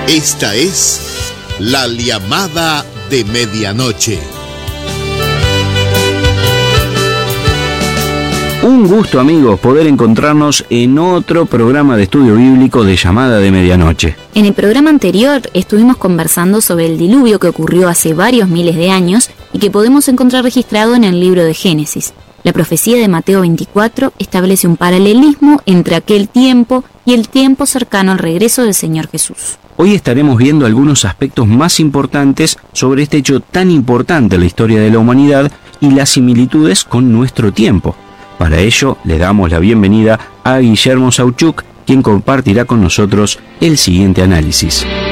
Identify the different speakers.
Speaker 1: Esta es la llamada de medianoche.
Speaker 2: Un gusto, amigos, poder encontrarnos en otro programa de estudio bíblico de Llamada de Medianoche.
Speaker 3: En el programa anterior estuvimos conversando sobre el diluvio que ocurrió hace varios miles de años y que podemos encontrar registrado en el libro de Génesis. La profecía de Mateo 24 establece un paralelismo entre aquel tiempo y el tiempo cercano al regreso del Señor Jesús.
Speaker 2: Hoy estaremos viendo algunos aspectos más importantes sobre este hecho tan importante en la historia de la humanidad y las similitudes con nuestro tiempo. Para ello, le damos la bienvenida a Guillermo Sauchuk, quien compartirá con nosotros el siguiente análisis.